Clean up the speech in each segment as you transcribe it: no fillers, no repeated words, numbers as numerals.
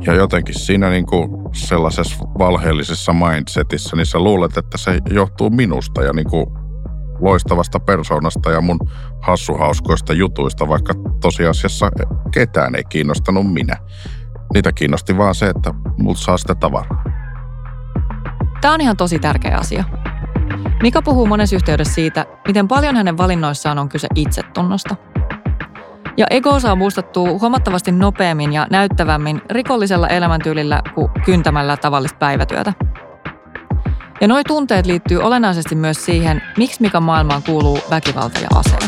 Ja jotenkin siinä niin kuin sellaisessa valheellisessa mindsetissä, niin sä luulet, että se johtuu minusta ja niin kuin loistavasta persoonasta ja mun hassuhauskoista jutuista, vaikka tosiasiassa ketään ei kiinnostanut minä. Niitä kiinnosti vaan se, että multa saa sitä tavaraa. Tämä on ihan tosi tärkeä asia. Mika puhuu monessa yhteydessä siitä, miten paljon hänen valinnoissaan on kyse itsetunnosta. Ja ego saa boostattua huomattavasti nopeammin ja näyttävämmin rikollisella elämäntyylillä kuin kyntämällä tavallista päivätyötä. Ja nuo tunteet liittyy olennaisesti myös siihen, miksi Mikan maailmaan kuuluu väkivalta ja aseet.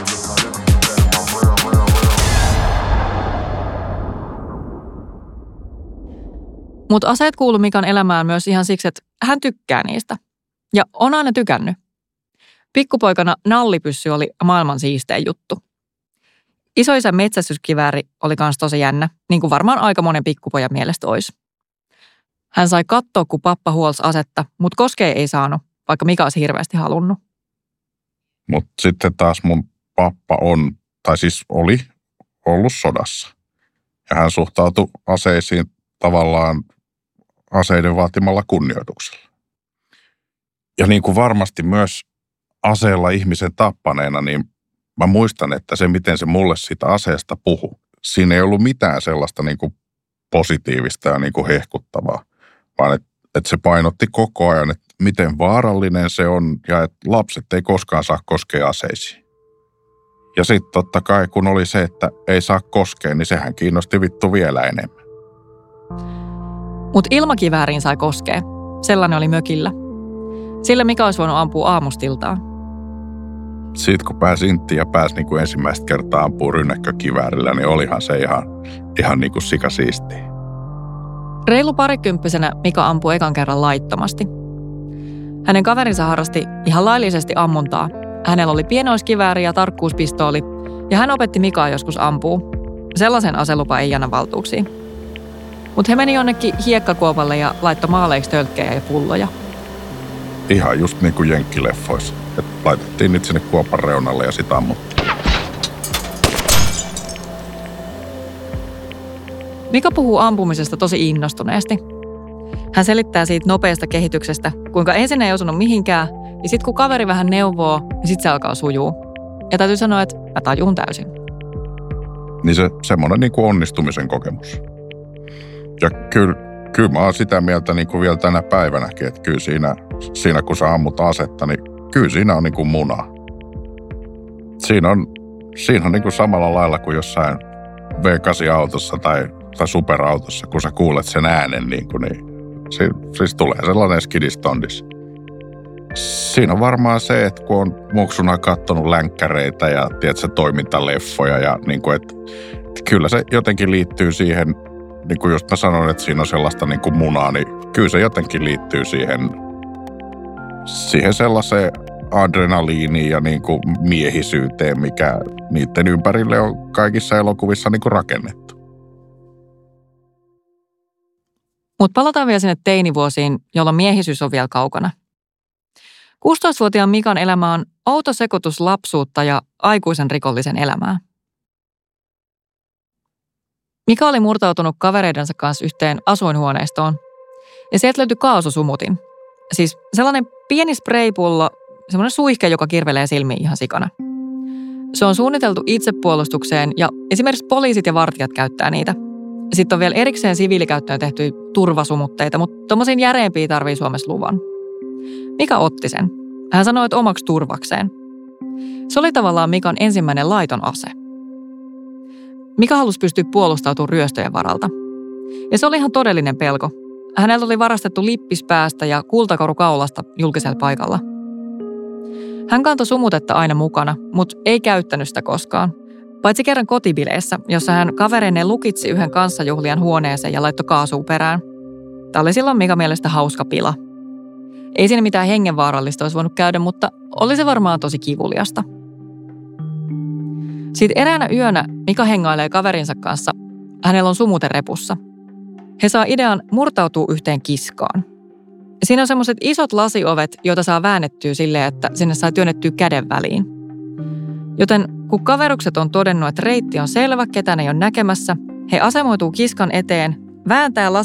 Mutta aseet kuuluu Mikan elämään myös ihan siksi, että hän tykkää niistä. Ja on aina tykännyt. Pikkupoikana nallipyssy oli maailman siistein juttu. Isoisän metsästyskivääri oli kans tosi jännä, niin kuin varmaan aika monen pikkupojan mielestä olisi. Hän sai katsoa, kun pappa huolsi asetta, mutta koskea ei saanut, vaikka Mika olisi hirveästi halunnut. Mutta sitten taas mun pappa oli ollut sodassa. Ja hän suhtautui aseisiin tavallaan aseiden vaatimalla kunnioituksella. Ja niin kuin varmasti myös aseella ihmisen tappaneena, niin mä muistan, että se miten se mulle siitä aseesta puhui. Siinä ei ollut mitään sellaista niin kuin positiivista ja niin kuin hehkuttavaa, vaan että se painotti koko ajan, että miten vaarallinen se on ja että lapset ei koskaan saa koskea aseisiin. Ja sitten totta kai kun oli se, että ei saa koskea, niin sehän kiinnosti vittu vielä enemmän. Mutta ilmakivääriin sai koskea. Sellainen oli mökillä. Sillä Mika olisi voinut ampua aamustiltaan. Sitten kun pääsi inttiin ja pääsi niin kuin ensimmäistä kertaa ampua rynnäkkökiväärillä, niin olihan se ihan niin kuin sikasiistiä. Reilu parikymppisenä Mika ampui ekan kerran laittomasti. Hänen kaverinsa harrasti ihan laillisesti ammuntaa. Hänellä oli pienoiskivääri ja tarkkuuspistooli, ja hän opetti Mikaa joskus ampuu. Sellaisen aselupa ei anna valtuuksiin. Mutta he meni jonnekin hiekkakuopalle ja laittoi maaleiksi tölkkejä ja pulloja. Ihan just niin kuin jenkkileffoissa. Että laitettiin niitä sinne kuopan reunalle ja sitä ammuttiin. Mika puhuu ampumisesta tosi innostuneesti. Hän selittää siitä nopeasta kehityksestä, kuinka ensin ei osunut mihinkään, ja sitten kun kaveri vähän neuvoo, niin sitten se alkaa sujuu. Ja täytyy sanoa, että mä tajun täysin. Niin se semmoinen niin kuin onnistumisen kokemus. Ja kyllä mä oon sitä mieltä niin kuin vielä tänä päivänäkin, että kyllä siinä kun sä ammut asetta, niin kyllä siinä on niin kuin munaa. Siinä on niin kuin samalla lailla kuin jossain V8-autossa tai superautossa, kun sä kuulet sen äänen, niin siis tulee sellainen skidistondis. Siinä on varmaan se, että kun on muksuna katsonut länkkäreitä ja tiedätkö, toimintaleffoja ja niin kuin, että kyllä se jotenkin liittyy siihen, niin kuin just mä sanoin, että siinä on sellaista niin kuin munaa, niin kyllä se jotenkin liittyy siihen sellaiseen adrenaliiniin ja niin kuin miehisyyteen, mikä niiden ympärille on kaikissa elokuvissa niin kuin rakennettu. Mutta palataan vielä sinne teinivuosiin, jolloin miehisyys on vielä kaukana. 16-vuotiaan Mikan elämä on outo sekoitus lapsuutta ja aikuisen rikollisen elämää. Mika oli murtautunut kavereidensa kanssa yhteen asuinhuoneistoon, ja sieltä löytyi kaasosumutin. Siis sellainen pieni spraypullo, semmoinen suihke, joka kirvelee silmiin ihan sikana. Se on suunniteltu itsepuolustukseen ja esimerkiksi poliisit ja vartijat käyttää niitä. Sitten on vielä erikseen siviilikäyttöön tehtyjä turvasumutteita, mutta tommosiin järeempiä tarvii Suomessa luvan. Mika otti sen. Hän sanoi, että omaksi turvakseen. Se oli tavallaan Mikan ensimmäinen laiton ase. Mika halusi pystyä puolustautumaan ryöstöjen varalta. Ja se oli ihan todellinen pelko. Häneltä oli varastettu lippis päästä ja kultakoru kaulasta julkisella paikalla. Hän kantoi sumutetta aina mukana, mutta ei käyttänyt sitä koskaan. Paitsi kerran kotibileissä, jossa hän kavereineen lukitsi yhden kanssajuhlijan huoneeseen ja laittoi kaasua perään. Tämä oli silloin Mika mielestä hauska pila. Ei siinä mitään hengenvaarallista olisi voinut käydä, mutta oli se varmaan tosi kivuliasta. Sitten eräänä yönä Mika hengailee kaverinsa kanssa. Hänellä on sumute repussa. He saa idean murtautua yhteen kiskaan. Siinä on semmoiset isot lasiovet, joita saa väännettyä silleen, että sinne saa työnnettyä käden väliin. Joten kun kaverukset on todennut, että reitti on selvä, ketään ei ole näkemässä, he asemoituu kiskan eteen, vääntää